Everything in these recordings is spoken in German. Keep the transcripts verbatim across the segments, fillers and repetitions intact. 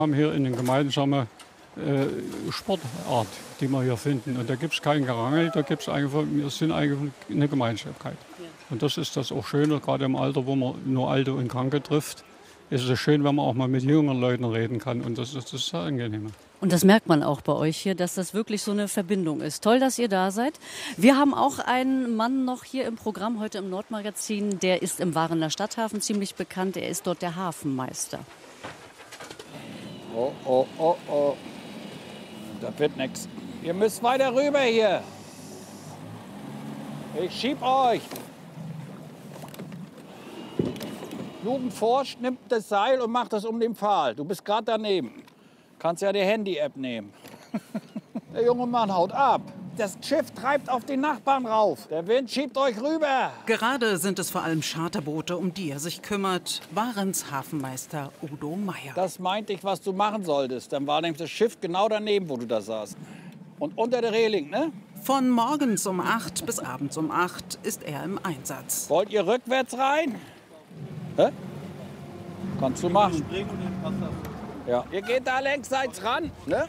Wir haben hier in den gemeinsamen äh, Sportart, die wir hier finden. Und da gibt es kein Gerangel, da gibt es einfach, wir sind eigentlich eine Gemeinschaftlichkeit. Und das ist das auch Schöne, gerade im Alter, wo man nur Alte und Kranke trifft, ist es schön, wenn man auch mal mit jüngeren Leuten reden kann. Und das ist, das ist sehr angenehm. Und das merkt man auch bei euch hier, dass das wirklich so eine Verbindung ist. Toll, dass ihr da seid. Wir haben auch einen Mann noch hier im Programm, heute im Nordmagazin. Der ist im Warener Stadthafen ziemlich bekannt. Er ist dort der Hafenmeister. Oh, oh, oh, oh. Das wird nix. Ihr müsst weiter rüber hier. Ich schieb euch. Jugend forscht, nimmt das Seil und macht das um den Pfahl. Du bist gerade daneben. Kannst ja die Handy-App nehmen. Der junge Mann haut ab. Das Schiff treibt auf den Nachbarn rauf. Der Wind schiebt euch rüber. Gerade sind es vor allem Charterboote, um die er sich kümmert. Warens Hafenmeister Udo Meier. Das meinte ich, was du machen solltest. Dann war nämlich das Schiff genau daneben, wo du da saßt. Und unter der Reling, ne? Von morgens um acht bis abends um acht ist er im Einsatz. Wollt ihr rückwärts rein? Hä? Kannst du machen. Ja. Ihr geht da längsseits ran, ne?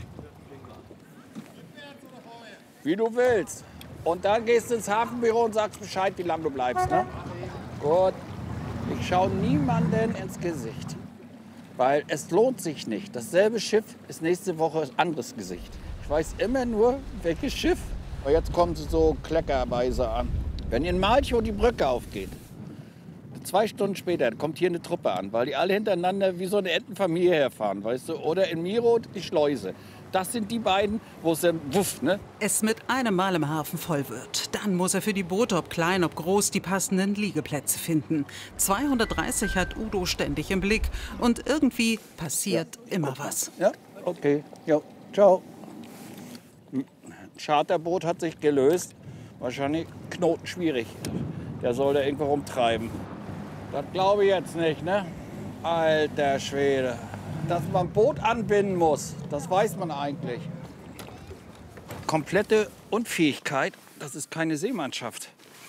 Wie du willst. Und dann gehst du ins Hafenbüro und sagst Bescheid, wie lange du bleibst, ne? Gut. Ich schaue niemanden ins Gesicht. Weil es lohnt sich nicht. Dasselbe Schiff ist nächste Woche ein anderes Gesicht. Ich weiß immer nur, welches Schiff. Aber jetzt kommen sie so kleckerweise an. Wenn in Malchow die Brücke aufgeht, zwei Stunden später kommt hier eine Truppe an, weil die alle hintereinander wie so eine Entenfamilie herfahren, weißt du? Oder in Miro die Schleuse. Das sind die beiden, wo es dann wuff, ne? Es mit einem Mal im Hafen voll wird. Dann muss er für die Boote, ob klein, ob groß, die passenden Liegeplätze finden. zweihundertdreißig hat Udo ständig im Blick. Und irgendwie passiert ja. immer was. Ja, okay. Ja, ciao. Ein Charterboot hat sich gelöst. Wahrscheinlich Knoten schwierig. Der soll da irgendwo rumtreiben. Das glaube ich jetzt nicht, ne? Alter Schwede. Dass man ein Boot anbinden muss, das weiß man eigentlich. Komplette Unfähigkeit, das ist keine Seemannschaft.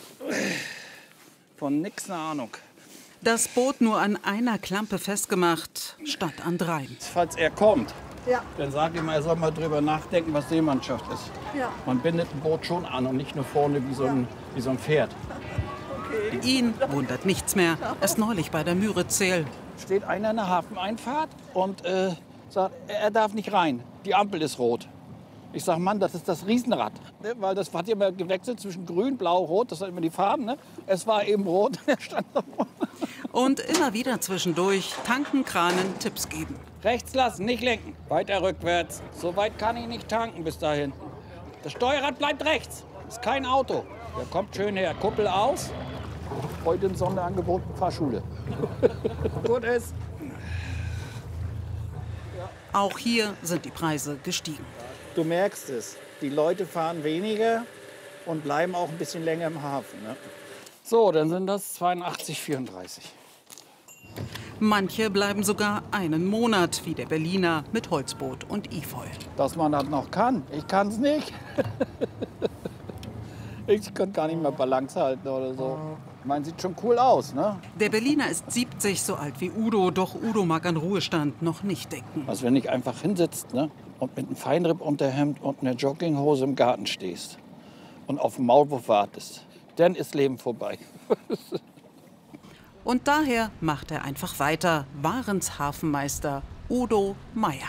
Von nix eine Ahnung. Das Boot nur an einer Klampe festgemacht, statt an dreien. Falls er kommt, ja. dann sage ich mal, er soll mal drüber nachdenken, was Seemannschaft ist. Ja. Man bindet ein Boot schon an und nicht nur vorne wie so ein, wie so ein Pferd. Okay. Ihn wundert nichts mehr. Erst neulich bei der Müritzseel. Steht einer in der Hafeneinfahrt und äh, sagt, er darf nicht rein. Die Ampel ist rot. Ich sage, Mann, das ist das Riesenrad. Ne? Weil das hat ja immer gewechselt zwischen grün, blau, rot. Das sind immer die Farben. Ne? Es war eben rot. Er stand da. Und immer wieder zwischendurch tanken, kranen, Tipps geben. Rechts lassen, nicht lenken. Weiter rückwärts. So weit kann ich nicht tanken bis dahin. Das Steuerrad bleibt rechts. Ist kein Auto. Der kommt schön her. Kuppel aus. Heute ein Sonderangebot Fahrschule. Gut ist. Auch hier sind die Preise gestiegen. Du merkst es. Die Leute fahren weniger und bleiben auch ein bisschen länger im Hafen. Ne? So, dann sind das zweiundachtzig vierunddreißig. Manche bleiben sogar einen Monat, wie der Berliner mit Holzboot und Efeu. Dass man das noch kann. Ich kann es nicht. Ich kann gar nicht mehr Balance halten oder so. Ich meine, sieht schon cool aus, ne? Der Berliner ist siebzig, so alt wie Udo. Doch Udo mag an Ruhestand noch nicht denken. Also wenn ich einfach hinsitzt, ne? Und mit einem Feinripp-Unterhemd und einer Jogginghose im Garten stehst und auf den Maulwurf wartest, dann ist Leben vorbei. Und daher macht er einfach weiter. Warens Hafenmeister Udo Meier.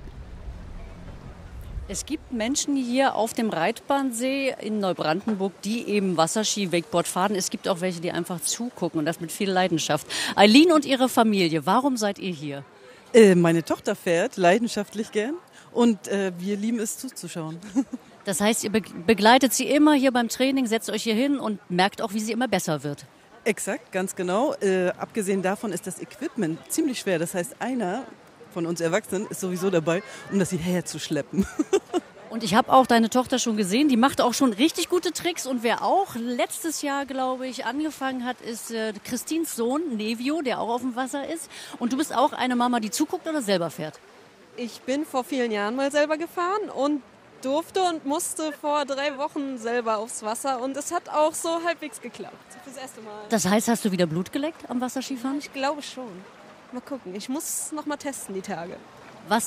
Es gibt Menschen hier auf dem Reitbahnsee in Neubrandenburg, die eben Wasserski, Wakeboard fahren. Es gibt auch welche, die einfach zugucken und das mit viel Leidenschaft. Eileen und ihre Familie, warum seid ihr hier? Äh, meine Tochter fährt leidenschaftlich gern und äh, wir lieben es zuzuschauen. Das heißt, ihr be- begleitet sie immer hier beim Training, setzt euch hier hin und merkt auch, wie sie immer besser wird. Exakt, ganz genau. Äh, abgesehen davon ist das Equipment ziemlich schwer. Das heißt, einer von uns Erwachsenen ist sowieso dabei, um das hierher zu schleppen. Und ich habe auch deine Tochter schon gesehen, die macht auch schon richtig gute Tricks. Und wer auch letztes Jahr, glaube ich, angefangen hat, ist äh, Christins Sohn, Nevio, der auch auf dem Wasser ist. Und du bist auch eine Mama, die zuguckt oder selber fährt? Ich bin vor vielen Jahren mal selber gefahren und durfte und musste vor drei Wochen selber aufs Wasser. Und es hat auch so halbwegs geklappt. Fürs erste Mal. Das heißt, hast du wieder Blut geleckt am Wasserskifahren? Ich glaube schon. Mal gucken. Ich muss noch mal testen die Tage.